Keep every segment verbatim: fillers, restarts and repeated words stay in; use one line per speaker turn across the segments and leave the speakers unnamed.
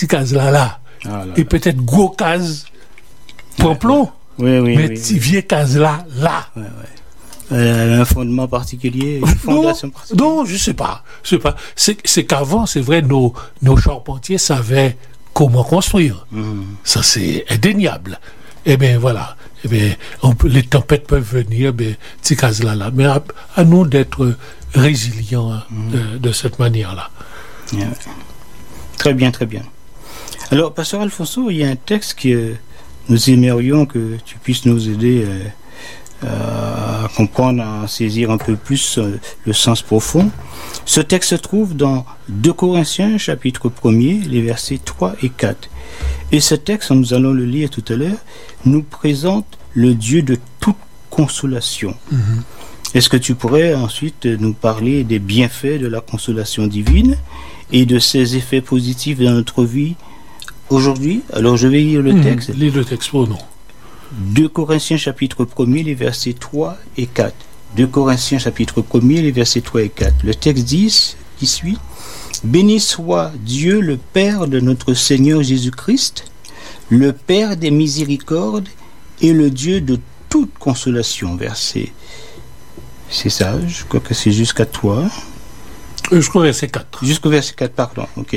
petit case là, là. Ah, là, et là. Peut-être gros case, plomb,
oui, oui,
mais
oui,
petit
oui.
vieux case là, là.
Ouais, ouais. Euh, un fondement particulier, une fondation
non,
particulière.
Non, je sais pas. Je sais pas. C'est, c'est qu'avant, c'est vrai, nos, nos charpentiers savaient comment construire. Mmh. Ça, c'est indéniable. Eh bien, voilà. Eh bien, on peut, les tempêtes peuvent venir, ben, petit case là, là. Mais à, à nous d'être résilients mmh. de, de cette manière-là.
Yeah. Très bien, très bien. Alors, Pasteur Alfonso, il y a un texte que nous aimerions que tu puisses nous aider euh, à comprendre, à saisir un peu plus euh, le sens profond. Ce texte se trouve dans deux Corinthiens, chapitre premier, les versets trois et quatre. Et ce texte, nous allons le lire tout à l'heure, nous présente le Dieu de toute consolation. Mm-hmm. Est-ce que tu pourrais ensuite nous parler des bienfaits de la consolation divine et de ses effets positifs dans notre vie aujourd'hui? Alors je vais lire le mmh, texte.
Lire le texte, oh non.
deux Corinthiens chapitre premier, les versets trois et quatre. deux Corinthiens chapitre premier, les versets trois et quatre. Le texte dit, qui suit: Béni soit Dieu le Père de notre Seigneur Jésus-Christ, le Père des miséricordes et le Dieu de toute consolation. Verset, c'est ça, je crois que c'est jusqu'à toi.
Jusqu'au verset quatre.
Jusqu'au verset quatre, pardon, ok.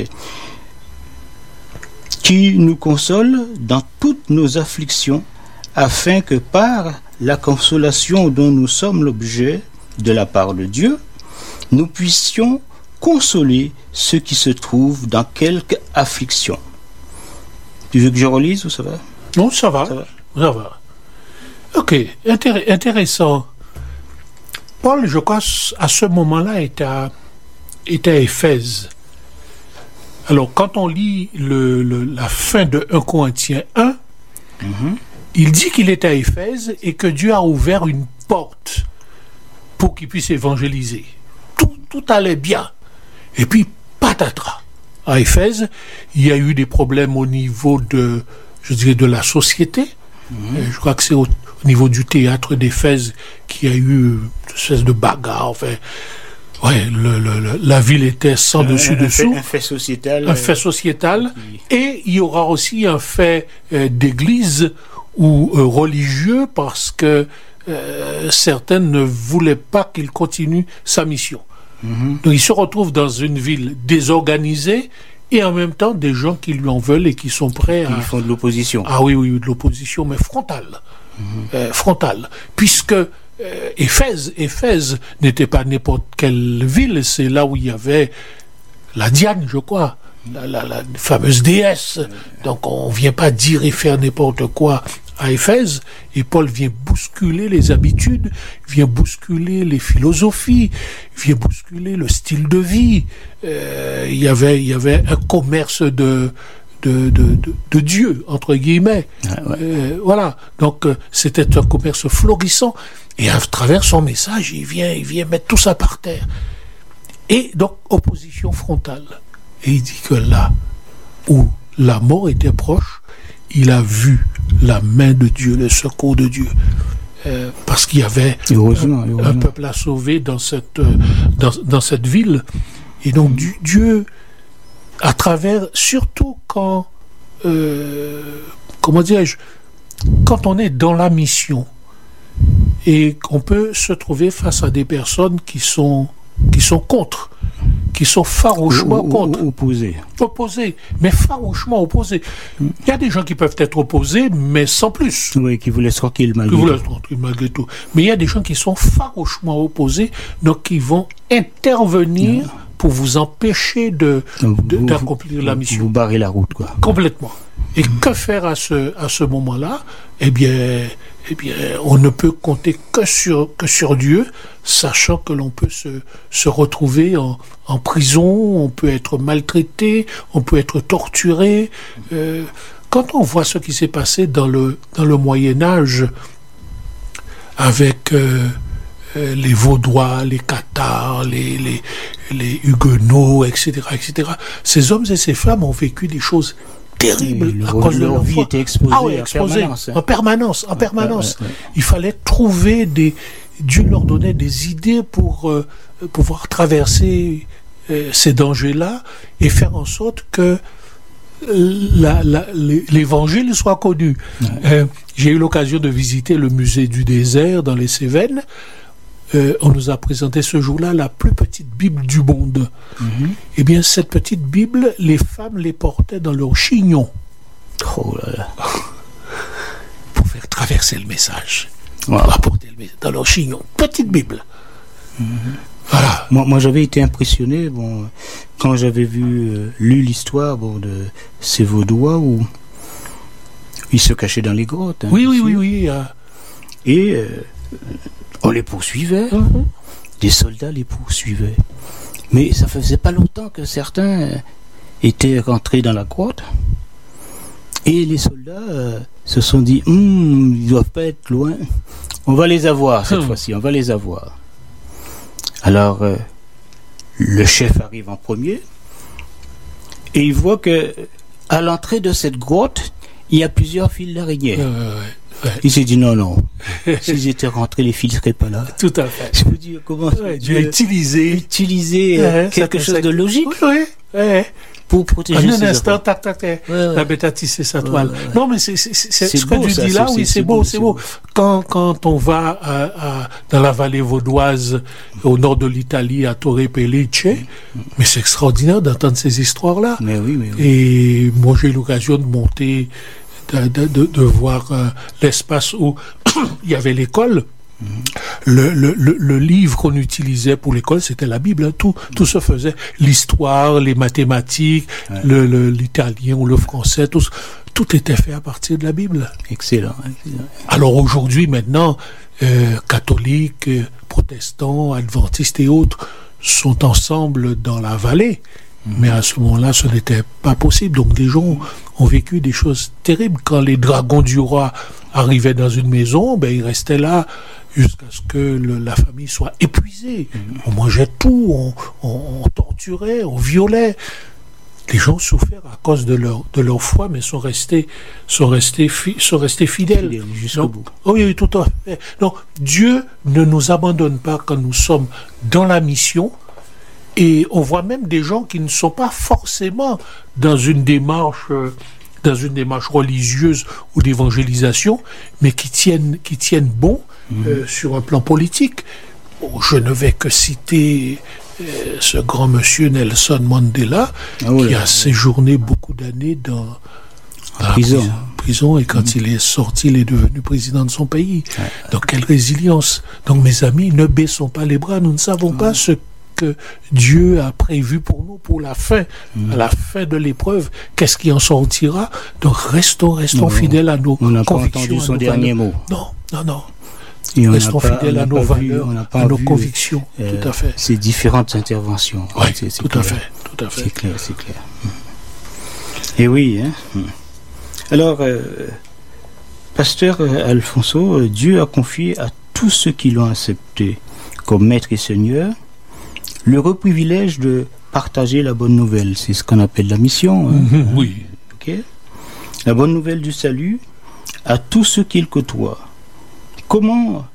Qui nous console dans toutes nos afflictions, afin que par la consolation dont nous sommes l'objet de la part de Dieu, nous puissions consoler ceux qui se trouvent dans quelque affliction. Tu veux que je relise ou ça va?
Non, ça va. Ça va. Ça va. Ok, Intér- intéressant. Paul, je crois, à ce moment-là, est à, est à Éphèse. Alors, quand on lit le, le, la fin de un Corinthiens un, mm-hmm. il dit qu'il est à Éphèse et que Dieu a ouvert une porte pour qu'il puisse évangéliser. Tout, tout allait bien. Et puis, patatras. À Éphèse, il y a eu des problèmes au niveau de, je dirais, de la société. Mm-hmm. Je crois que c'est au, au niveau du théâtre d'Éphèse qu'il y a eu une espèce de bagarre. Enfin, ouais, le, le, le, la ville était sans
un,
dessus
un
dessous.
Fait, un fait sociétal.
Un euh, fait sociétal. Qui... Et il y aura aussi un fait euh, d'église ou euh, religieux, parce que euh, certains ne voulaient pas qu'il continue sa mission. Mm-hmm. Donc il se retrouve dans une ville désorganisée et en même temps des gens qui lui en veulent et qui sont prêts à...
Ils font de l'opposition.
Ah oui, oui, de l'opposition, mais frontale. Mm-hmm. Euh, frontale. Puisque euh, Éphèse, Éphèse n'était pas n'importe quelle ville, c'est là où il y avait la Diane, je crois, la, la, la fameuse déesse. Mm-hmm. Donc on ne vient pas dire et faire n'importe quoi à Éphèse, et Paul vient bousculer les habitudes, vient bousculer les philosophies, vient bousculer le style de vie. Euh, il y avait, il y avait un commerce de, de, de, de, de Dieu, entre guillemets. Ah ouais. euh, voilà. Donc, euh, c'était un commerce florissant, et à travers son message, il vient, il vient mettre tout ça par terre. Et donc, opposition frontale. Et il dit que là où la mort était proche, il a vu la main de Dieu, le secours de Dieu, euh, parce qu'il y avait
heureusement,
un,
heureusement.
un peuple à sauver dans cette, euh, dans, dans cette ville. Et donc mmh. du, Dieu, à travers, surtout quand, euh, comment dirais-je, quand on est dans la mission et qu'on peut se trouver face à des personnes qui sont, qui sont contre, qui sont farouchement
o, o,
contre.
Opposés.
Opposés, mais farouchement opposés. Il y a des gens qui peuvent être opposés, mais sans plus.
Oui, qui vous laissent tranquille malgré
qui
tout.
Vous laissent tranquille malgré tout. Mais il y a des gens qui sont farouchement opposés, donc qui vont intervenir non. pour vous empêcher de, de, vous, d'accomplir
vous,
la mission.
Vous barrez la route, quoi.
Complètement. Et mmh. que faire à ce, à ce moment-là? Eh bien, eh bien, on ne peut compter que sur, que sur Dieu, sachant que l'on peut se, se retrouver en, en prison, on peut être maltraité, on peut être torturé. Euh, quand on voit ce qui s'est passé dans le, dans le Moyen-Âge, avec euh, euh, les Vaudois, les Cathares, les, les, les Huguenots, et cetera, et cetera, ces hommes et ces femmes ont vécu des choses terrible
le,
à cause de leur
vie
foi.
était exposée,
ah oui, exposée
en permanence. Hein.
En permanence, en permanence.
Ouais, ouais, ouais.
Il fallait trouver des... Dieu leur donnait des idées pour euh, pouvoir traverser euh, ces dangers-là et faire en sorte que la, la, l'évangile soit connu. Ouais. Euh, j'ai eu l'occasion de visiter le musée du désert dans les Cévennes. Euh, on nous a présenté ce jour-là la plus petite Bible du monde. Mm-hmm. Eh bien, cette petite Bible, les femmes les portaient dans leur chignon.
Oh là là.
Pour faire traverser le message.
Wow.
Pour apporter le message dans leur chignon. Petite Bible. Mm-hmm. Voilà.
Moi, moi, j'avais été impressionné bon, quand j'avais vu, euh, lu l'histoire bon, de ces Vaudois où ils se cachaient dans les grottes. Hein,
oui, oui, oui, oui, euh...
Et euh, on les poursuivait. Mm-hmm. Des soldats les poursuivaient. Mais ça faisait pas longtemps que certains euh, étaient rentrés dans la grotte. Et les soldats euh, se sont dit, hm, ils doivent pas être loin. On va les avoir cette mmh. fois-ci, on va les avoir. Alors, euh, le chef arrive en premier et il voit que à l'entrée de cette grotte, il y a plusieurs fils d'araignée. Euh, ouais, ouais. Il s'est dit non, non. S'ils étaient rentrés, les fils ne seraient pas là.
Tout à fait.
Je veux dire, comment
ouais, Dieu a utilisé,
utilisé euh, quelque chose de logique.
Oui, oui. Ouais.
Pour protéger
en un instant, tac, tac, tac, ouais, ouais. la bête a tissé sa toile. Ouais, ouais. Non, mais c'est, c'est, c'est, c'est ce beau, que tu ça, dis là, c'est, oui, c'est, c'est beau, c'est beau. beau. Quand, quand on va à, à, dans la vallée vaudoise, au nord de l'Italie, à Torre Pellice, mm. mais c'est extraordinaire d'entendre ces histoires-là.
Mais oui, mais oui.
Et moi, j'ai eu l'occasion de monter, de, de, de, de voir euh, l'espace où il y avait l'école. Mmh. Le, le, le, le livre qu'on utilisait pour l'école, c'était la Bible. Hein. Tout, mmh. tout se faisait. L'histoire, les mathématiques, ouais. le, le, l'italien ou le français, tout, tout était fait à partir de la Bible.
Excellent. Excellent.
Alors aujourd'hui, maintenant, euh, catholiques, euh, protestants, adventistes et autres sont ensemble dans la vallée. Mmh. Mais à ce moment-là, ce n'était pas possible. Donc des gens ont vécu des choses terribles. Quand les dragons du roi arrivaient dans une maison, ben ils restaient là jusqu'à ce que le, la famille soit épuisée. Mmh. On mangeait tout, on, on, on torturait, on violait. Les gens souffrent à cause de leur de leur foi, mais sont restés sont restés fi, sont restés fidèles.
Fidèles jusqu'au
Donc,
bout.
Oh oui, oui, tout à fait. Donc Dieu ne nous abandonne pas quand nous sommes dans la mission. Et on voit même des gens qui ne sont pas forcément dans une démarche, euh, dans une démarche religieuse ou d'évangélisation, mais qui tiennent, qui tiennent bon mmh. euh, sur un plan politique. Bon, je ne vais que citer euh, ce grand monsieur Nelson Mandela, ah oui, qui a oui. séjourné beaucoup d'années dans, dans
prison.
prison, prison, et quand mmh. il est sorti, il est devenu président de son pays. Ouais. Donc quelle résilience. Donc mes amis, ne baissons pas les bras, nous ne savons ouais. pas ce que Dieu a prévu pour nous, pour la fin, mmh. à la fin de l'épreuve, qu'est-ce qui en sortira. Donc restons, restons non, fidèles à nos
on n'a
convictions.
On n'a pas entendu son dernier
valeurs.
mot.
Non, non, non.
Et
restons
pas,
fidèles à nos valeurs, vu, à nos vu, convictions.
Euh,
tout à fait.
Ces différentes interventions.
Oui,
c'est, c'est
tout
clair.
à fait, tout à fait.
C'est clair, c'est clair. Et oui, hein. Alors, euh, pasteur Alfonso, Dieu a confié à tous ceux qui l'ont accepté comme maître et seigneur l'heureux privilège de partager la bonne nouvelle. C'est ce qu'on appelle la mission. Hein.
Mmh, oui.
Okay. La bonne nouvelle du salut à tous ceux qu'il côtoie. Comment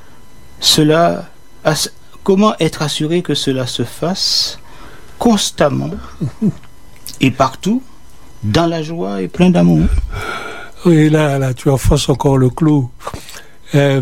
cela, comment être assuré que cela se fasse constamment et partout, dans la joie et plein d'amour?
Oui, là, là, tu enfonces encore le clou. Euh,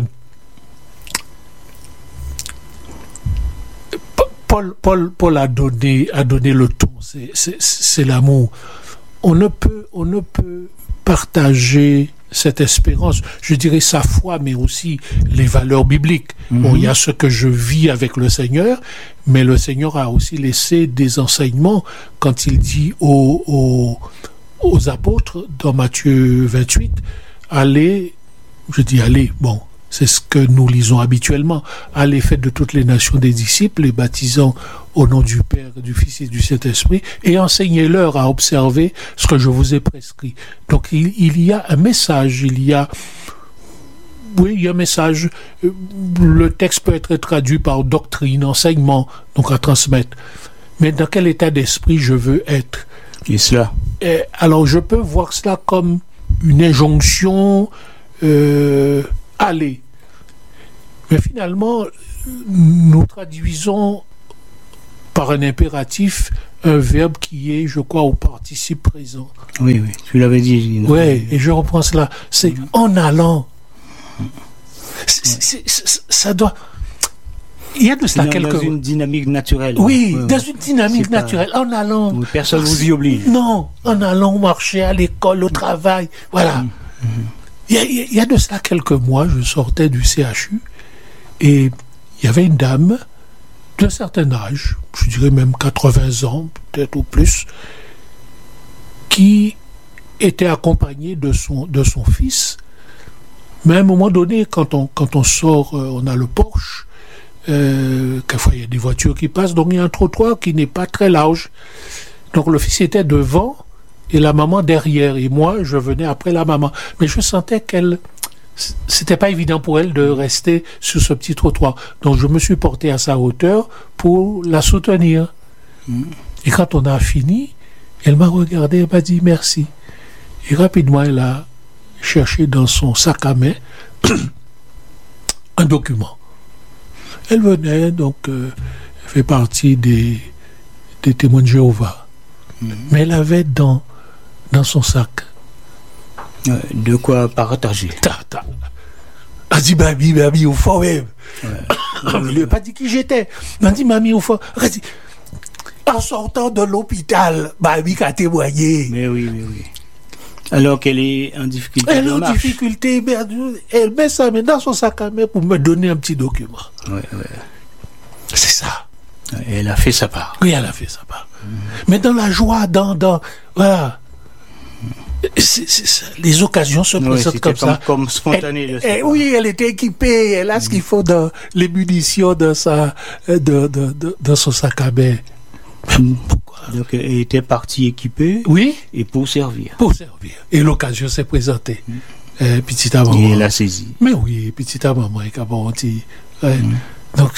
Paul, Paul, Paul a donné, a donné le ton, c'est, c'est, c'est l'amour. On ne peut, on ne peut partager cette espérance, je dirais sa foi, mais aussi les valeurs bibliques. Mm-hmm. Bon, il y a ce que je vis avec le Seigneur, mais le Seigneur a aussi laissé des enseignements quand il dit aux, aux, aux apôtres dans Matthieu vingt-huit, allez, je dis allez, bon, c'est ce que nous lisons habituellement. Allez, faites de toutes les nations des disciples, les baptisant au nom du Père, du Fils et du Saint-Esprit, et enseignez-leur à observer ce que je vous ai prescrit. Donc, il, il y a un message, il y a... Oui, il y a un message. Le texte peut être traduit par doctrine, enseignement, donc à transmettre. Mais dans quel état d'esprit je veux être?
Et cela?
Et alors, je peux voir cela comme une injonction... Euh, allez. Mais finalement, nous traduisons par un impératif, un verbe qui est, je crois, au participe présent.
Oui, oui, tu l'avais dit.
Oui, et je reprends cela. C'est mmh. en allant. C'est, c'est, c'est, ça doit... Il y a de cela quelques...
Dans une dynamique naturelle.
Oui,
ouais,
dans
ouais.
une dynamique
C'est
naturelle.
Pas...
En allant...
Oui, personne ne vous y oblige.
Non, en allant marcher à l'école, au travail. Voilà. Mmh. Mmh. Il, y a, il y a de cela quelques mois, je sortais du C H U et il y avait une dame d'un certain âge, je dirais même quatre-vingts ans, peut-être ou plus, qui était accompagnée de son, de son fils. Mais à un moment donné, quand on, quand on sort, euh, on a le porche, euh, quelquefois il y a des voitures qui passent, donc il y a un trottoir qui n'est pas très large. Donc le fils était devant et la maman derrière, et moi je venais après la maman. Mais je sentais qu'elle... C'était pas évident pour elle de rester sur ce petit trottoir. Donc je me suis porté à sa hauteur pour la soutenir. Mmh. Et quand on a fini, elle m'a regardé, elle m'a dit merci. Et rapidement, elle a cherché dans son sac à main un document. Elle venait, donc, euh, elle fait partie des, des témoins de Jéhovah. Mmh. Mais elle avait dans, dans son sac
Euh, de quoi partager.
Ta, ta. Elle dit, mamie, mamie, au fond même. Ouais. Je ne lui ai pas dit qui j'étais. Elle m'a dit, mamie, au fond. Elle dit, en sortant de l'hôpital, mamie qui a témoigné.
Mais oui, mais oui. Alors qu'elle est en difficulté.
Elle est en marche. difficulté, mais elle met ça dans son sac à main pour me donner un petit document.
Ouais, ouais.
C'est ça.
Et elle a fait sa part.
Oui, elle a fait sa part. Mmh. Mais dans la joie, dans, dans, voilà. C'est, c'est, c'est, les occasions se présentent oui, comme, comme ça.
Comme spontané.
Elle, elle, oui, elle était équipée. Elle a mmh. ce qu'il faut dans les munitions dans sa, de, de, de, dans son sac à main.
Mmh. Pourquoi? Donc, elle était partie équipée.
Oui.
Et pour servir.
Pour servir. Et l'occasion s'est présentée. Mmh. Euh, petit à maman.
Et elle a saisi.
Mais oui, petit à maman. Et ouais. mmh. Donc,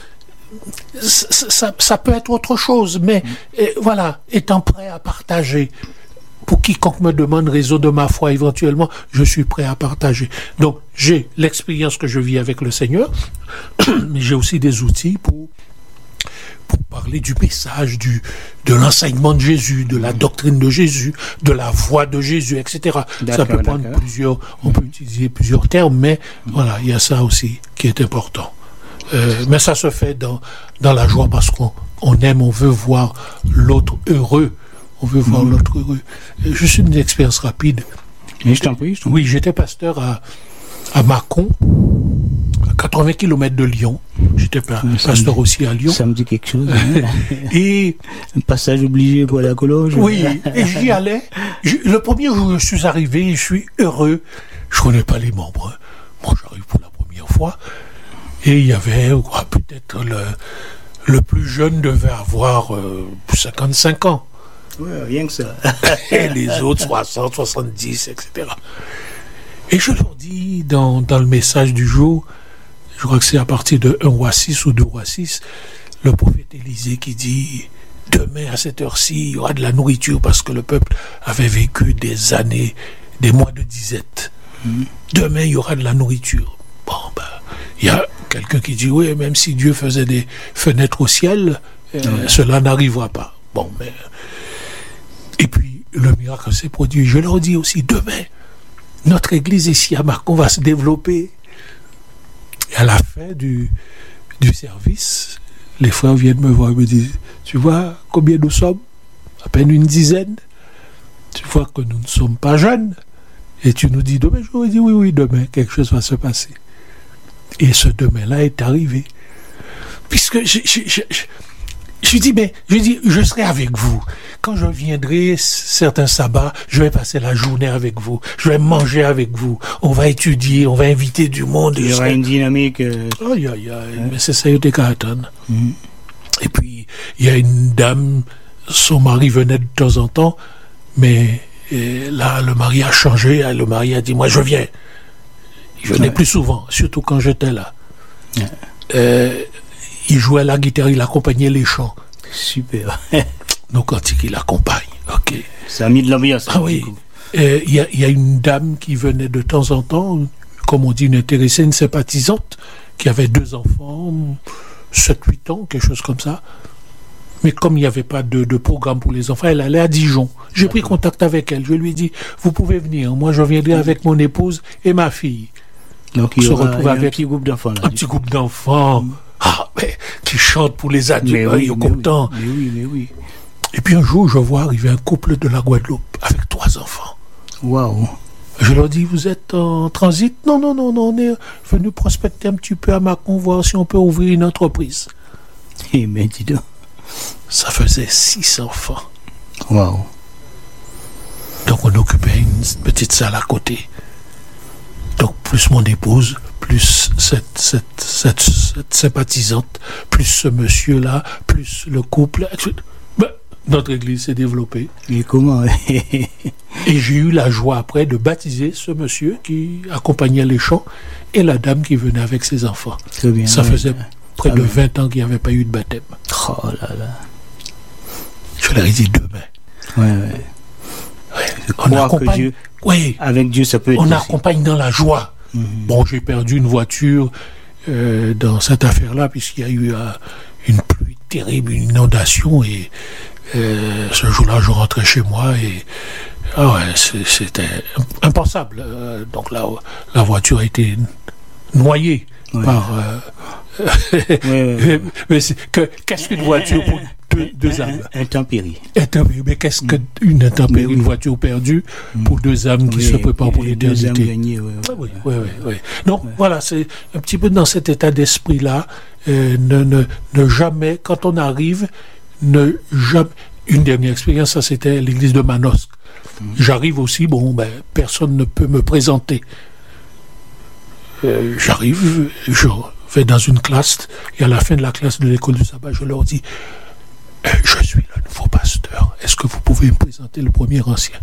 ça, ça, ça peut être autre chose. Mais mmh. et, voilà, étant prêt à partager. Pour quiconque me demande raison de ma foi éventuellement, je suis prêt à partager. Donc, j'ai l'expérience que je vis avec le Seigneur, mais j'ai aussi des outils pour, pour parler du message, du, de l'enseignement de Jésus, de la doctrine de Jésus, de la voix de Jésus, et cetera. Ça peut prendre d'accord. plusieurs, on peut utiliser plusieurs termes, mais mmh. voilà, il y a ça aussi qui est important. Euh, mais ça se fait dans, dans la joie parce qu'on on aime, on veut voir l'autre heureux. On veut voir mmh. l'autre heureux. Juste une expérience rapide.
Mais je t'en prie, je t'en prie.
Oui, j'étais pasteur à, à Mâcon, à quatre-vingts kilomètres de Lyon. J'étais pa- pasteur dit, aussi à Lyon.
Ça me dit quelque chose. Hein.
Et
un passage obligé pour la Cologe.
Oui, et j'y allais. Je, le premier jour où je suis arrivé, je suis heureux. Je connais pas les membres. Hein. Moi, j'arrive pour la première fois. Et il y avait, quoi, peut-être le, le plus jeune devait avoir euh, cinquante-cinq ans.
Oui, rien que ça.
Et les autres, soixante, soixante-dix, et cetera. Et je leur dis, dans, dans le message du jour, je crois que c'est à partir de un roi six ou deux roi six, le prophète Élisée qui dit, demain à cette heure-ci, il y aura de la nourriture parce que le peuple avait vécu des années, des mois de disette. Mmh. Demain, il y aura de la nourriture. Bon, ben, il y a quelqu'un qui dit, oui, même si Dieu faisait des fenêtres au ciel, euh, mmh. cela n'arrivera pas. Bon, mais... Et puis, le miracle s'est produit. Je leur dis aussi, demain, notre église ici à Mâcon va se développer. Et à la fin du, du service, les frères viennent me voir et me disent, tu vois combien nous sommes? À peine une dizaine. Tu vois que nous ne sommes pas jeunes. Et tu nous dis demain, je leur dis oui, oui, demain, quelque chose va se passer. Et ce demain-là est arrivé. Puisque je... je, je, je Je dis, mais je dis, je serai avec vous. Quand je viendrai certains sabbats, je vais passer la journée avec vous. Je vais manger avec vous. On va étudier, on va inviter du monde.
Il y aura une dynamique. Euh...
Aïe, aïe, aïe. Mais c'est ça, il y a mm. Et puis, il y a une dame, son mari venait de temps en temps, mais là, le mari a changé. Le mari a dit, moi, je viens. Il venait ouais. plus souvent, surtout quand j'étais là. Ouais. Euh, Il jouait la guitare, il accompagnait les chants.
Super.
Nos cantiques, il accompagne. Ok.
Ça a mis de l'ambiance.
Ah oui. Il y, y a une dame qui venait de temps en temps, comme on dit, une intéressée, une sympathisante, qui avait deux enfants, sept huit ans, quelque chose comme ça. Mais comme il n'y avait pas de, de programme pour les enfants, elle allait à Dijon. J'ai pris contact avec elle. Je lui ai dit, vous pouvez venir. Moi, je viendrai avec mon épouse et ma fille.
Donc, il y
se
aura
retrouve
un
avec
petit groupe d'enfants. Là,
un petit groupe d'enfants mm. ah, mais, qui chantent pour les adultes.
Mais oui,
ils sont
mais
contents.
Oui, mais oui, mais oui.
Et puis un jour, je vois arriver un couple de la Guadeloupe avec trois enfants.
Waouh.
Je leur dis, vous êtes en transit? Non, non, non, non, on est venu prospecter un petit peu à Mâcon, voir si on peut ouvrir une entreprise.
Eh bien, dis donc.
Ça faisait six enfants.
Waouh.
Donc on occupait une petite salle à côté. Donc plus mon épouse, plus cette, cette, cette, cette sympathisante, plus ce monsieur-là, plus le couple. Ben, notre église s'est développée.
Et comment?
Et j'ai eu la joie après de baptiser ce monsieur qui accompagnait les chants et la dame qui venait avec ses enfants.
Très bien.
Ça
ouais.
faisait près
ah
de
ouais.
vingt ans qu'il n'y avait pas eu de baptême.
Oh là là.
Je leur ai dit demain.
Ouais, ouais.
Ouais.
Je
On
crois
accompagne,
que Dieu,
oui,
avec Dieu, ça peut être
on
possible.
accompagne dans la joie. Mm-hmm. Bon, j'ai perdu une voiture euh, dans cette affaire-là, puisqu'il y a eu euh, une pluie terrible, une inondation, et euh, ce jour-là, je rentrais chez moi, et ah ouais, c'est, c'était impensable. Euh, donc la, la voiture a été noyée ouais. par... Euh, ouais, ouais, ouais. mais c'est que, qu'est-ce qu'une voiture pour deux, deux âmes?
Intempérie.
Intempérie. Mais qu'est-ce
mm.
qu'une intempérie,
oui.
une voiture perdue mm. pour deux âmes qui oui, se préparent pour l'éternité?
Deux âmes gagnées, oui.
Ah, oui, oui, oui, oui. Donc ouais. voilà, c'est un petit peu dans cet état d'esprit-là. Euh, ne, ne, ne jamais, quand on arrive, ne jamais. Une dernière expérience, ça c'était l'église de Manosque. Mm. J'arrive aussi, bon, ben, personne ne peut me présenter. Euh, j'arrive, je vais dans une classe, et à la fin de la classe de l'école du sabbat, je leur dis, euh, je suis le nouveau pasteur. Est-ce que vous pouvez me présenter le premier ancien?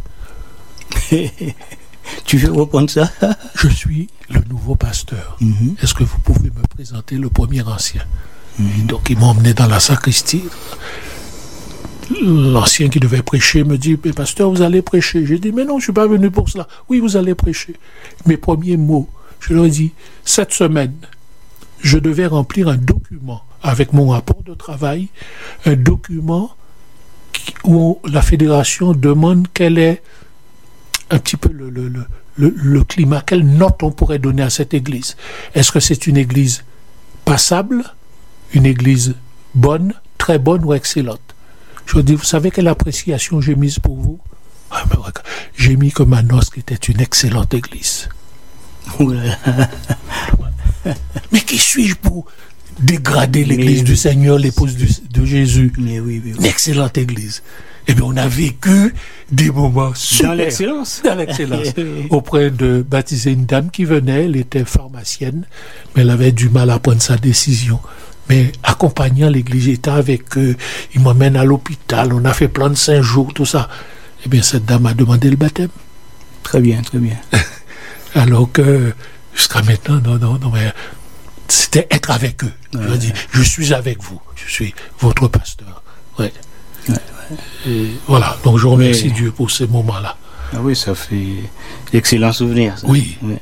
Tu veux reprendre ça?
Je suis le nouveau pasteur. Mm-hmm. Est-ce que vous pouvez me présenter le premier ancien? Mm-hmm. Donc ils m'ont emmené dans la sacristie. L'ancien qui devait prêcher me dit, mais pasteur, vous allez prêcher. J'ai dit, mais non, je ne suis pas venu pour cela. Oui, vous allez prêcher. Mes premiers mots, je leur ai dit, cette semaine, je devais remplir un document avec mon rapport de travail, un document qui, où la fédération demande quel est un petit peu le, le, le, le, le climat, quelle note on pourrait donner à cette église. Est-ce que c'est une église passable, une église bonne, très bonne ou excellente? Je dis, vous savez quelle appréciation j'ai mise pour vous? Ah, ben, j'ai mis que Manosque était une excellente église. Mais qui suis-je pour dégrader l'église mais, du Seigneur, l'épouse du, de Jésus?
Mais oui, mais oui.
Une excellente église. Eh bien, on a vécu des moments super.
Dans l'excellence.
Dans l'excellence. Auprès de baptiser une dame qui venait, elle était pharmacienne, mais elle avait du mal à prendre sa décision. Mais accompagnant l'église, j'étais avec eux, ils m'emmènent à l'hôpital, on a fait plein de cinq jours, tout ça. Eh bien, cette dame a demandé le baptême.
Très bien, très bien.
Alors que, jusqu'à maintenant, non, non, non, mais c'était être avec eux. Ouais, je dis, ouais. je suis avec vous, je suis votre pasteur. Ouais. Ouais, ouais. Et voilà, donc je remercie ouais. Dieu pour ces moments-là.
Ah oui, ça fait d'excellents souvenirs. Ça.
Oui.
Ouais.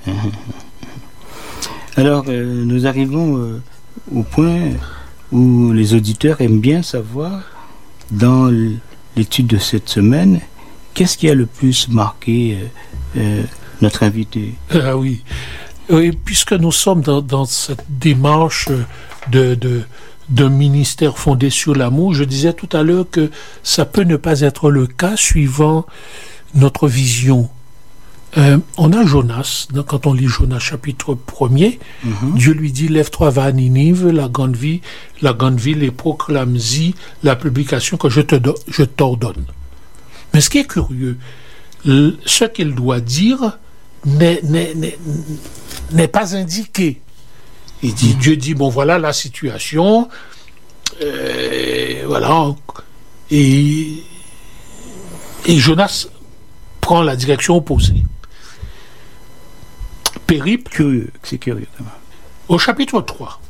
Alors, euh, nous arrivons euh, au point où les auditeurs aiment bien savoir, dans l'étude de cette semaine, qu'est-ce qui a le plus marqué euh, euh, notre invité?
Ah oui. Oui, puisque nous sommes dans, dans cette démarche de, de, d'un ministère fondé sur l'amour, je disais tout à l'heure que ça peut ne pas être le cas suivant notre vision. Euh, on a Jonas, donc quand on lit Jonas chapitre premier, mm-hmm. Dieu lui dit, lève-toi, va à Ninive, la grande ville, la grande ville, et proclame-y la publication que je te do- je t'ordonne. Mais ce qui est curieux, le, ce qu'il doit dire n'est, n'est, n'est, n'est pas indiqué. Il dit, mmh. Dieu dit, bon voilà la situation, euh, voilà, et, et Jonas prend la direction opposée. Périple.
Curieux, c'est curieux.
Au chapitre trois,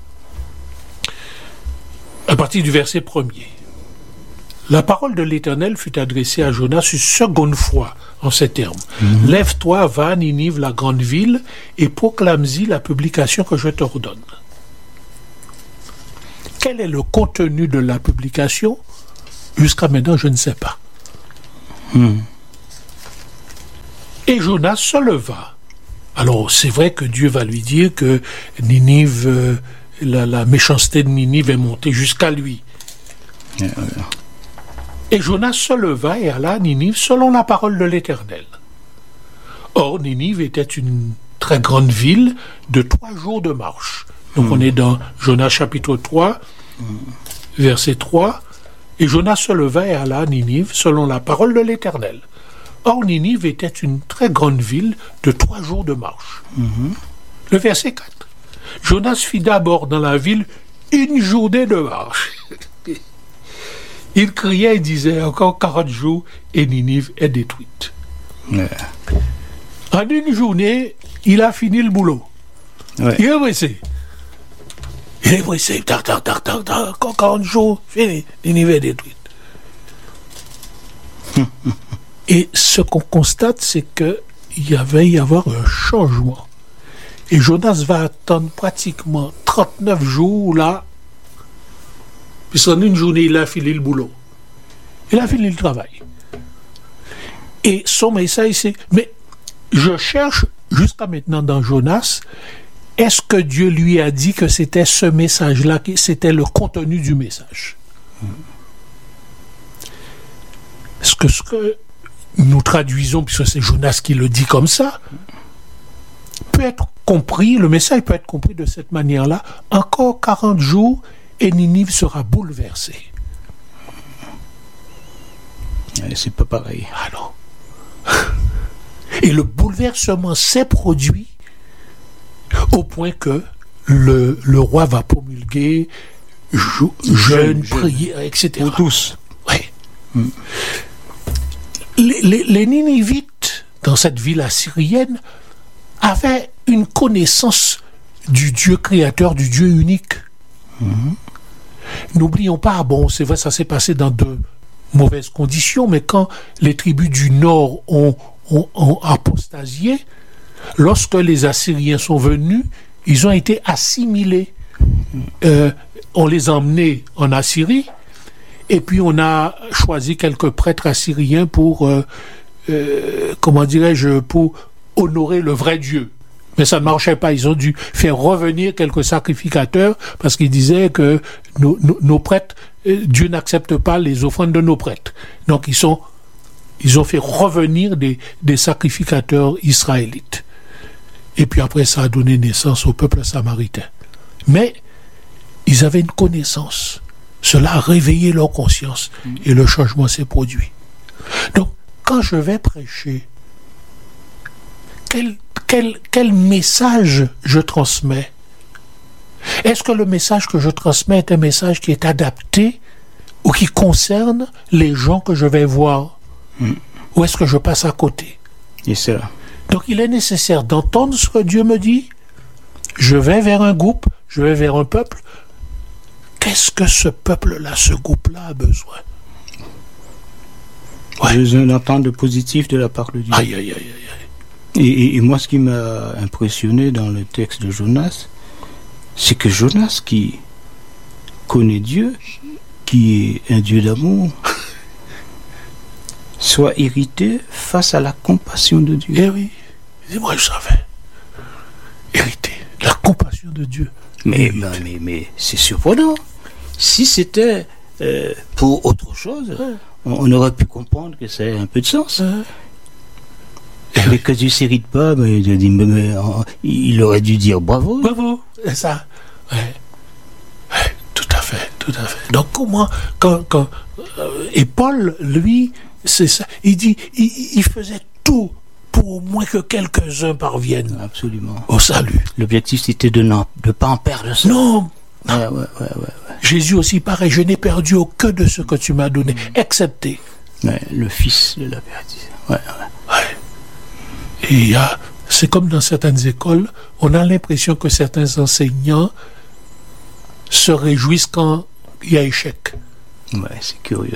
à partir du verset premier. La parole de l'Éternel fut adressée à Jonas une seconde fois en ces termes. Mmh. Lève-toi, va à Ninive, la grande ville, et proclame-y la publication que je t'ordonne. Quel est le contenu de la publication? Jusqu'à maintenant, je ne sais pas.
Hmm.
Et Jonas se leva. Alors, c'est vrai que Dieu va lui dire que Ninive, euh, la, la méchanceté de Ninive est montée jusqu'à lui.
Yeah, yeah.
Et Jonas se leva et alla à Ninive selon la parole de l'Éternel. Or, Ninive était une très grande ville de trois jours de marche. Donc, mm. on est dans Jonas chapitre trois, mm. verset trois. Et Jonas se leva et alla à Ninive selon la parole de l'Éternel. Or, Ninive était une très grande ville de trois jours de marche.
Mm-hmm.
Le verset quatre. Jonas fit d'abord dans la ville une journée de marche. Il criait et disait, encore quarante jours et Ninive est détruite.
Ouais.
En une journée, il a fini le boulot.
Ouais.
Il est pressé. Il est pressé. Tac, tac, tac, tac, tac. Encore quarante jours, fini. Ninive est détruite. Et ce qu'on constate, c'est qu'il y avait y avoir un changement. Et Jonas va attendre pratiquement trente-neuf jours là. Puisqu'en une journée, il a fini le boulot. Il a fini le travail. Et son message, c'est, mais je cherche, jusqu'à maintenant dans Jonas, est-ce que Dieu lui a dit que c'était ce message-là, que c'était le contenu du message? Est-ce que ce que nous traduisons, puisque c'est Jonas qui le dit comme ça, peut être compris, le message peut être compris de cette manière-là, encore quarante jours, et Ninive sera bouleversée.
C'est pas pareil.
Ah non. Et le bouleversement s'est produit au point que le, le roi va promulguer jou, jeûne, prière, et cetera.
Pour tous.
Oui.
Mm.
Les, les, les Ninivites, dans cette ville assyrienne, avaient une connaissance du Dieu créateur, du Dieu unique.
Mm-hmm.
N'oublions pas, bon, c'est vrai, ça s'est passé dans de mauvaises conditions, mais quand les tribus du Nord ont, ont, ont apostasié, lorsque les Assyriens sont venus, ils ont été assimilés. Euh, on les a emmenés en Assyrie, et puis on a choisi quelques prêtres assyriens pour, euh, euh, comment dirais-je, pour honorer le vrai Dieu. Mais ça ne marchait pas. Ils ont dû faire revenir quelques sacrificateurs parce qu'ils disaient que nos, nos, nos prêtres, Dieu n'accepte pas les offrandes de nos prêtres. Donc ils, sont, ils ont fait revenir des, des sacrificateurs israélites. Et puis après, ça a donné naissance au peuple samaritain. Mais ils avaient une connaissance. Cela a réveillé leur conscience et le changement s'est produit. Donc, quand je vais prêcher, quel Quel, quel message je transmets? Est-ce que le message que je transmets est un message qui est adapté ou qui concerne les gens que je vais voir? Mm. Ou est-ce que je passe à côté?
Et ça.
Donc il est nécessaire d'entendre ce que Dieu me dit. Je vais vers un groupe, je vais vers un peuple. Qu'est-ce que ce peuple-là, ce groupe-là a besoin?
Ouais. Besoin d'entendre le positif de la part de Dieu.
Aïe, aïe, aïe, aïe.
Et, et, et moi, ce qui m'a impressionné dans le texte de Jonas, c'est que Jonas, qui connaît Dieu, qui est un Dieu d'amour, soit irrité face à la compassion de Dieu.
Eh oui, et moi je savais. Irrité, la compassion de Dieu.
Mais, mais, mais, mais c'est surprenant. Si c'était euh, pour autre chose, ouais. on, on aurait pu comprendre que ça ait un peu de sens. Ouais. Mais que Dieu ne s'irrite pas, mais il, dit, mais, mais, il aurait dû dire bravo.
Bravo, c'est ça. Ouais. Ouais, tout à fait, tout à fait. Donc comment, quand, quand euh, et Paul, lui, c'est ça. Il dit, il, il faisait tout pour au moins que quelques-uns parviennent.
Absolument.
Au salut.
L'objectif c'était de ne pas en perdre ça.
Non.
Ouais, ouais, ouais, ouais, ouais.
Jésus aussi pareil. Je n'ai perdu aucun de ce que tu m'as donné, mmh. excepté.
Ouais, le Fils de la perdu. Ouais, ouais.
Ouais. Et il y a, c'est comme dans certaines écoles, on a l'impression que certains enseignants se réjouissent quand il y a échec.
Ouais, c'est curieux.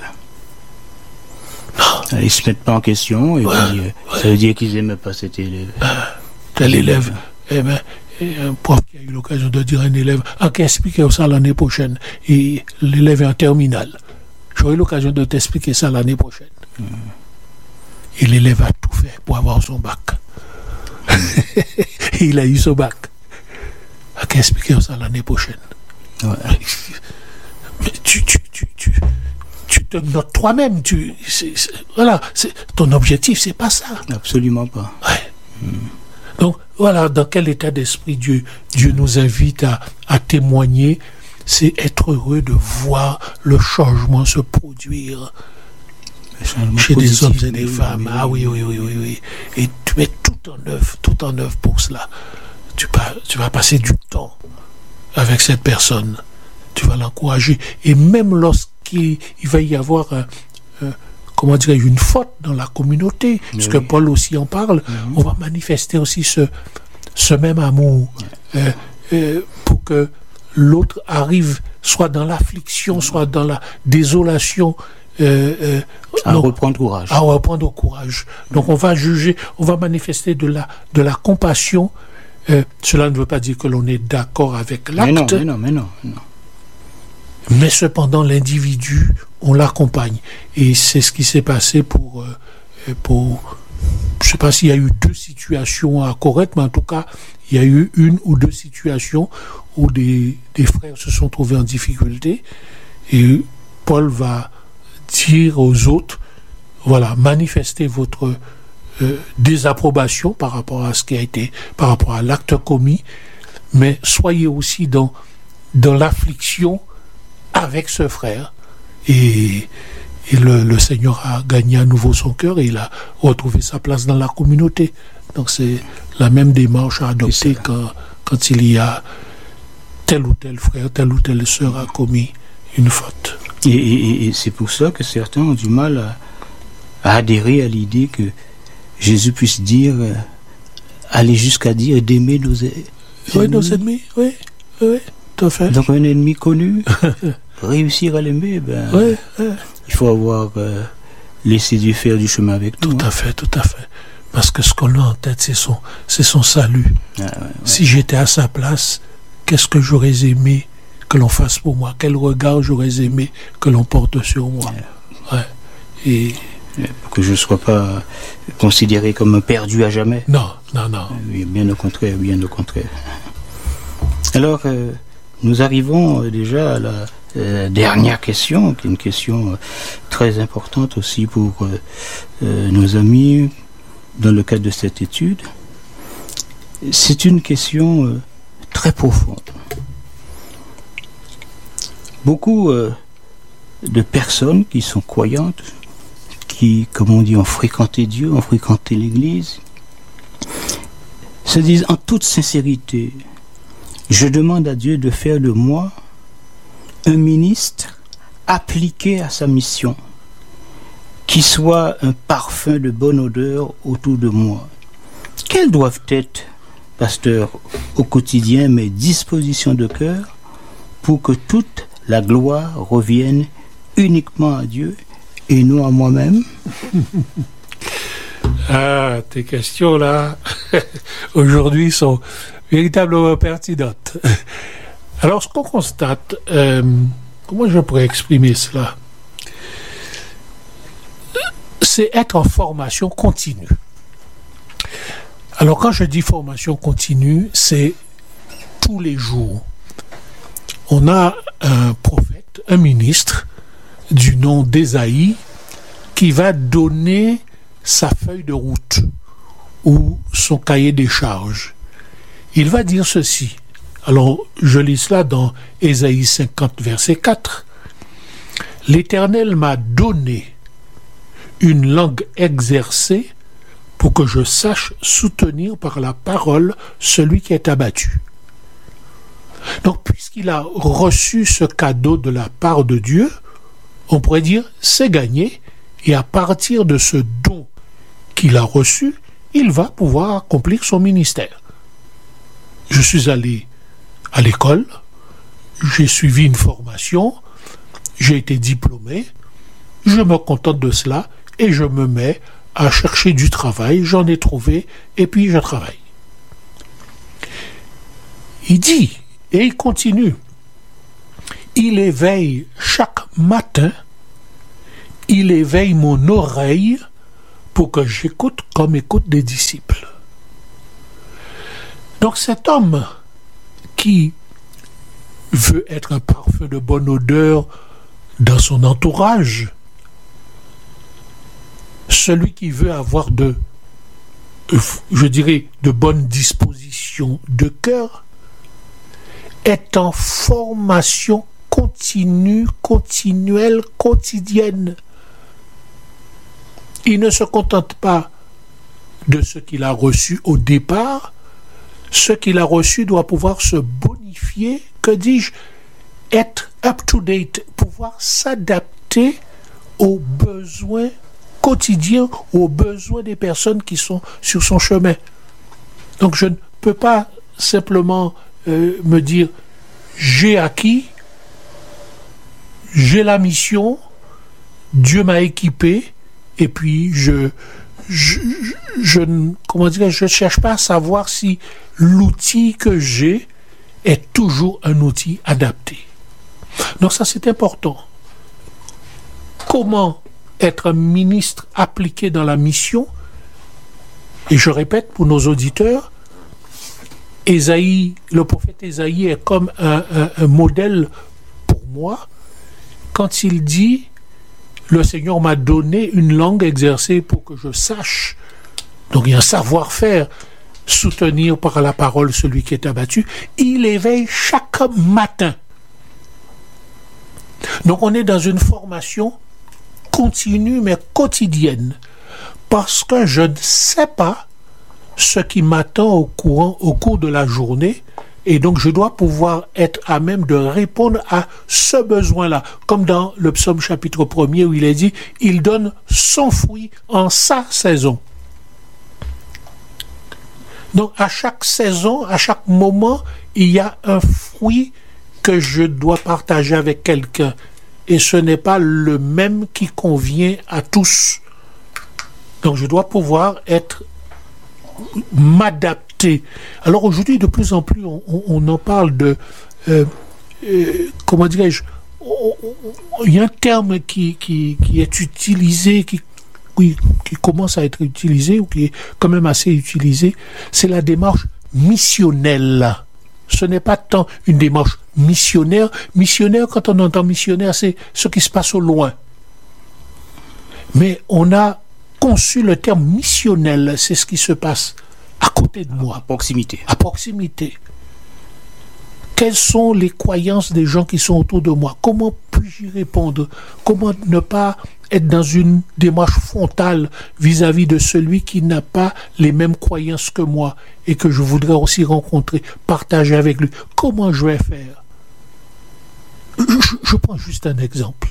Non. Ils se mettent pas en question, et ouais, puis, ouais. ça veut dire qu'ils n'aimaient pas cet élève.
Ah, tel élève, eh ben, un prof qui a eu l'occasion de dire à un élève, ah, qui explique ça l'année prochaine, et l'élève est en terminale. j'aurai l'occasion de t'expliquer ça l'année prochaine. Mmh. Et l'élève a tout fait pour avoir son bac. Il a eu son bac. À qu'expliquer ça l'année prochaine. Ouais. Mais tu, tu, tu, tu, tu te notes toi-même. Tu, c'est, c'est, voilà, c'est, ton objectif, c'est pas ça.
Absolument pas.
Ouais. Mmh. Donc, voilà, dans quel état d'esprit Dieu, Dieu mmh. nous invite à, à témoigner. C'est être heureux de voir le changement se produire chez des hommes et des femmes. Ah oui, oui, oui, oui, oui. Et tu mets tout en œuvre, tout en œuvre pour cela. Tu, pas, tu vas passer du temps avec cette personne. Tu vas l'encourager. Et même lorsqu'il il va y avoir un, un, comment dire, une faute dans la communauté, oui. Parce que Paul aussi en parle, mm-hmm. on va manifester aussi ce, ce même amour euh, euh, pour que l'autre arrive soit dans l'affliction, soit dans la désolation, euh, euh,
à donc, reprendre courage.
À reprendre courage. Donc on va juger, on va manifester de la, de la compassion. Euh, cela ne veut pas dire que l'on est d'accord avec l'acte.
Mais non, mais non, mais non. Mais, non.
mais cependant, l'individu, on l'accompagne. Et c'est ce qui s'est passé pour... Euh, pour je ne sais pas s'il y a eu deux situations à Corinthe, mais en tout cas, il y a eu une ou deux situations où des, des frères se sont trouvés en difficulté. Et Paul va dire aux autres, voilà, manifestez votre euh, désapprobation par rapport à ce qui a été, par rapport à l'acte commis, mais soyez aussi dans, dans l'affliction avec ce frère. Et, et le, le Seigneur a gagné à nouveau son cœur et il a retrouvé sa place dans la communauté. Donc c'est la même démarche à adopter quand, quand il y a tel ou tel frère, telle ou telle sœur a commis une faute.
Et, et, et c'est pour ça que certains ont du mal à, à adhérer à l'idée que Jésus puisse dire, euh, aller jusqu'à dire d'aimer nos ennemis.
Oui, nos ennemis, oui, oui, tout à fait.
Donc un ennemi connu, réussir à l'aimer, ben,
oui, oui.
il faut avoir euh, laissé Dieu faire du chemin avec nous.
Tout
hein.
à fait, tout à fait. Parce que ce qu'on a en tête, c'est son, c'est son salut. Ah, ouais, ouais. Si j'étais à sa place, qu'est-ce que j'aurais aimé que l'on fasse pour moi? Quel regard j'aurais aimé que l'on porte sur moi? Ouais. Ouais. Et...
Pour que je ne sois pas considéré comme un perdu à jamais.
Non, non, non.
Oui, bien au contraire, bien au contraire. Alors, euh, nous arrivons euh, déjà à la euh, dernière question, qui est une question euh, très importante aussi pour euh, euh, nos amis dans le cadre de cette étude. C'est une question euh, très profonde. Beaucoup euh, de personnes qui sont croyantes, qui, comme on dit, ont fréquenté Dieu, ont fréquenté l'Église, se disent en toute sincérité, je demande à Dieu de faire de moi un ministre appliqué à sa mission, qui soit un parfum de bonne odeur autour de moi. Quelles doivent être, pasteur, au quotidien, mes dispositions de cœur pour que toute la gloire revienne uniquement à Dieu et non à moi-même?
Ah, tes questions là, aujourd'hui, sont véritablement pertinentes. Alors, ce qu'on constate, euh, comment je pourrais exprimer cela? C'est être en formation continue. Alors, quand je dis formation continue, c'est tous les jours. On a un prophète, un ministre, du nom d'Ésaïe, qui va donner sa feuille de route ou son cahier des charges. Il va dire ceci. Alors, je lis cela dans Ésaïe cinquante, verset quatre. « L'Éternel m'a donné une langue exercée pour que je sache soutenir par la parole celui qui est abattu. » Donc, puisqu'il a reçu ce cadeau de la part de Dieu, on pourrait dire, c'est gagné, et à partir de ce don qu'il a reçu, il va pouvoir accomplir son ministère. Je suis allé à l'école, j'ai suivi une formation, j'ai été diplômé, je me contente de cela, et je me mets à chercher du travail, j'en ai trouvé, et puis je travaille. Il dit, et il continue, il éveille chaque matin il éveille mon oreille pour que j'écoute comme écoutent des disciples. Donc cet homme qui veut être un parfum de bonne odeur dans son entourage, celui qui veut avoir de, je dirais, de bonnes dispositions de cœur, est en formation continue, continuelle, quotidienne. Il ne se contente pas de ce qu'il a reçu au départ. Ce qu'il a reçu doit pouvoir se bonifier, que dis-je, être up-to-date, pouvoir s'adapter aux besoins quotidiens, aux besoins des personnes qui sont sur son chemin. Donc je ne peux pas simplement euh, me dire j'ai acquis, j'ai la mission, Dieu m'a équipé, et puis je je, je, je comment dire, je cherche pas à savoir si l'outil que j'ai est toujours un outil adapté. Donc ça c'est important. Comment être un ministre appliqué dans la mission? Et je répète pour nos auditeurs, Ésaïe, le prophète Ésaïe est comme un, un, un modèle pour moi quand il dit le Seigneur m'a donné une langue exercée pour que je sache. Donc il y a un savoir-faire, soutenir par la parole celui qui est abattu. Il éveille chaque matin. Donc on est dans une formation continue mais quotidienne parce que je ne sais pas ce qui m'attend au courant, au cours de la journée, et donc je dois pouvoir être à même de répondre à ce besoin-là, comme dans le psaume chapitre premier où il est dit « Il donne son fruit en sa saison ». Donc à chaque saison, à chaque moment, il y a un fruit que je dois partager avec quelqu'un, et ce n'est pas le même qui convient à tous. Donc je dois pouvoir être m'adapter. Alors aujourd'hui, de plus en plus, on, on, on en parle de, euh, euh, comment dirais-je, il y a un terme qui, qui, qui est utilisé, qui, qui, qui commence à être utilisé, ou qui est quand même assez utilisé, c'est la démarche missionnelle. Ce n'est pas tant une démarche missionnaire. Missionnaire, quand on entend missionnaire, c'est ce qui se passe au loin. Mais on a conçu le terme missionnel, c'est ce qui se passe à côté de moi.
À proximité.
À proximité. Quelles sont les croyances des gens qui sont autour de moi? Comment puis-je y répondre? Comment ne pas être dans une démarche frontale vis-à-vis de celui qui n'a pas les mêmes croyances que moi et que je voudrais aussi rencontrer, partager avec lui? Comment je vais faire? Je, je prends juste un exemple.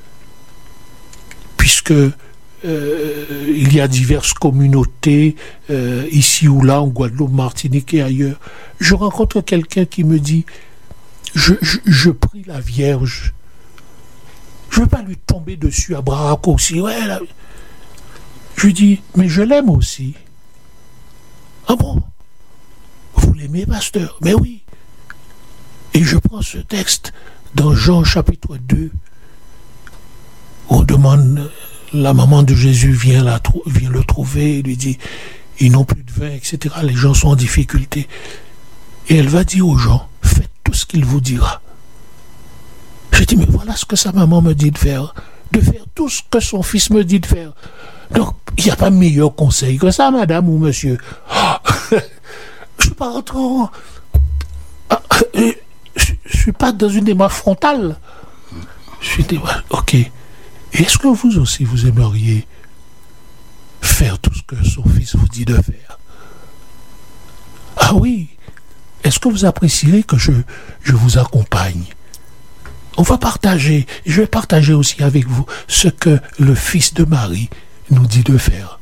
Puisque Euh, il y a diverses communautés euh, ici ou là, en Guadeloupe, Martinique et ailleurs. Je rencontre quelqu'un qui me dit je, je, je prie la Vierge. Je ne veux pas lui tomber dessus à bras raccourcis. Ouais, là. Je lui dis mais je l'aime aussi. Ah bon? Vous l'aimez, pasteur? Mais oui. Et je prends ce texte dans Jean chapitre deux. On demande. La maman de Jésus vient, la, vient le trouver et lui dit ils n'ont plus de vin, et cetera. Les gens sont en difficulté. Et elle va dire aux gens faites tout ce qu'il vous dira. Je dis mais voilà ce que sa maman me dit de faire. De faire tout ce que son fils me dit de faire. Donc il n'y a pas meilleur conseil que ça, madame ou monsieur. Oh, je ne suis pas rentré en... Je ne suis pas dans une démarche frontale. Je suis dit ok. Est-ce que vous aussi, vous aimeriez faire tout ce que son fils vous dit de faire? Ah oui. Est-ce que vous apprécierez que je, je vous accompagne? On va partager. Je vais partager aussi avec vous ce que le fils de Marie nous dit de faire.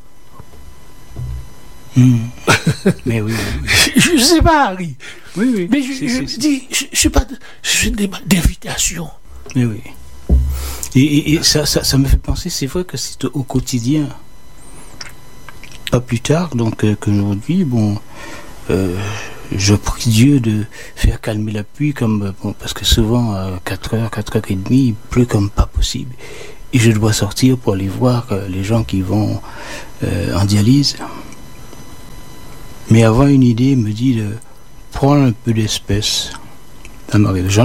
Mmh. Mais oui. oui.
Je ne sais pas, Harry.
Oui, oui.
Mais je, c'est, je c'est, dis, je ne suis pas... Je suis d'invitation.
Mais oui. Et, et, et ça, ça, ça me fait penser, c'est vrai que c'est au quotidien. Pas plus tard, donc euh, qu'aujourd'hui, bon, euh, je prie Dieu de faire calmer la pluie, comme, bon, parce que souvent à quatre heures, quatre heures trente, il pleut comme pas possible. et je dois sortir pour aller voir euh, les gens qui vont euh, en dialyse. Mais avoir une idée me dit de prendre un peu d'espèce dans ma région.